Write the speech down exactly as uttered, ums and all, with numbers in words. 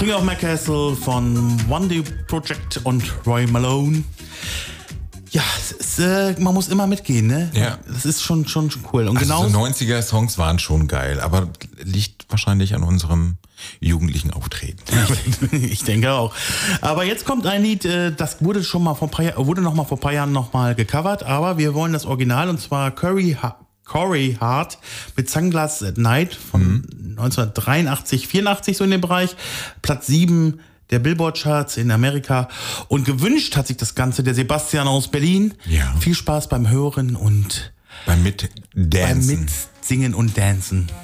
King of My Castle von One Day Project und Roy Malone. Ja, es ist, äh, man muss immer mitgehen, ne? Ja. Das ist schon, schon, schon cool. Und also genau so neunziger-Songs waren schon geil, aber liegt wahrscheinlich an unserem jugendlichen Auftreten. Ich denke auch. Aber jetzt kommt ein Lied, das wurde schon mal vor ein paar Jahren, wurde noch mal vor ein paar Jahren noch mal gecovert, aber wir wollen das Original, und zwar Corey, Corey Hart mit Sunglass at Night von mhm. neunzehnhundertdreiundachtzig, vierundachtzig, so in dem Bereich. Platz sieben der Billboard-Charts in Amerika. Und gewünscht hat sich das Ganze der Sebastian aus Berlin. Ja. Viel Spaß beim Hören und beim Mitdancen. Beim Mitsingen und Dancen.